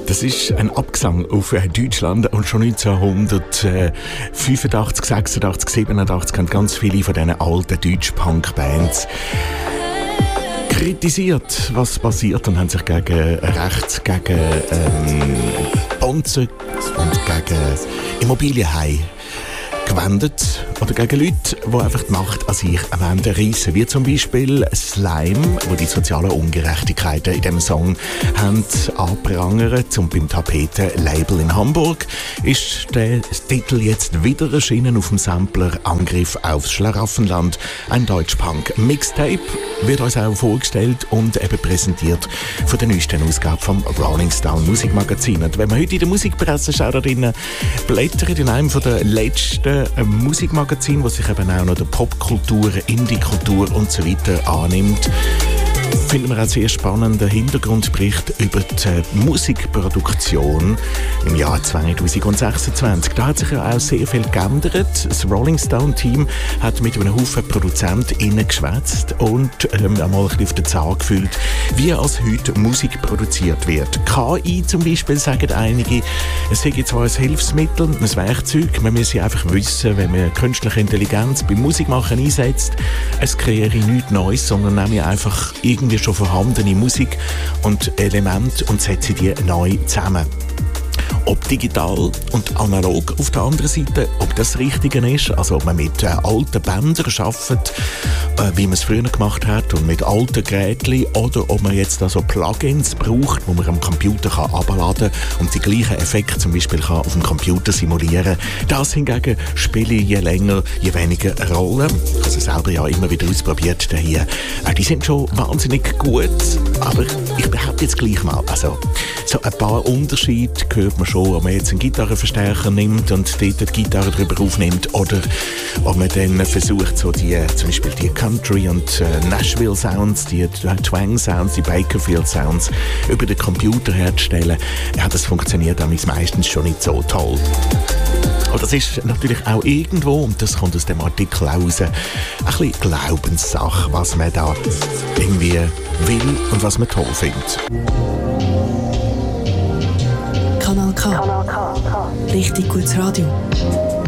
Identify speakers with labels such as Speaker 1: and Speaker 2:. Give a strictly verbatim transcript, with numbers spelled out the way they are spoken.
Speaker 1: Das ist ein Abgesang auf Deutschland und schon neunzehnhundertfünfundachtzig, sechsundachtzig, siebenundachtzig haben ganz viele von diesen alten Deutsch-Punk-Bands kritisiert, was passiert, und haben sich gegen rechts, gegen ähm, Bonzen und gegen Immobilienhaie gewendet oder gegen Leute, die einfach die Macht an sich reissen. Wie zum Beispiel Slime, wo die sozialen Ungerechtigkeiten in diesem Song haben anprangert. Und beim Tapeten-Label in Hamburg ist der Titel jetzt wieder erschienen auf dem Sampler Angriff aufs Schlaraffenland. Ein Deutsch-Punk-Mixtape wird uns auch vorgestellt und eben präsentiert von der neuesten Ausgabe vom Rolling Stone Musikmagazin. Und wenn man heute in der Musikpresse schaut, da drinnen blättert in einem von der letzten Musikmagazin, was sich eben auch noch der Popkultur, Indie-Kultur und so weiter annimmt, finden wir auch sehr spannenden Hintergrundbericht über die Musikproduktion im Jahr zwanzig sechsundzwanzig. Da hat sich ja auch sehr viel geändert. Das Rolling Stone Team hat mit einem Haufen ProduzentInnen geschwätzt und ähm, einmal ein bisschen auf den Zahn gefühlt, wie als heute Musik produziert wird. K I zum Beispiel, sagen einige, es sei zwar ein Hilfsmittel, ein Werkzeug, man muss einfach wissen, wenn man künstliche Intelligenz beim Musikmachen einsetzt, es kreiere nichts Neues, sondern nehme einfach irgendwie schon vorhandene Musik und Elemente und setze die neu zusammen. Ob digital und analog auf der anderen Seite, ob das das Richtige ist, also ob man mit äh, alten Bändern arbeitet, äh, wie man es früher gemacht hat, und mit alten Geräten, oder ob man jetzt also Plugins braucht, die man am Computer kann abladen und die gleichen Effekte zum Beispiel kann auf dem Computer simulieren. Das hingegen spiele je länger, je weniger eine Rolle. Ich habe es selber ja immer wieder ausprobiert hier. Äh, die sind schon wahnsinnig gut, aber ich behaupte jetzt gleich mal, also so ein paar Unterschiede hört man schon, ob man jetzt einen Gitarrenverstärker nimmt und dort die Gitarre drüber aufnimmt, oder ob man dann versucht, so die, zum Beispiel die Country- und äh, Nashville-Sounds, die Twang-Sounds, die Bakerfield-Sounds über den Computer herzustellen. Ja, das funktioniert dann meistens schon nicht so toll. Aber das ist natürlich auch irgendwo, und das kommt aus dem Artikel raus, ein bisschen Glaubenssache, was man da irgendwie will und was man toll findet.
Speaker 2: Kanal K. Kanal K. Richtig gutes Radio.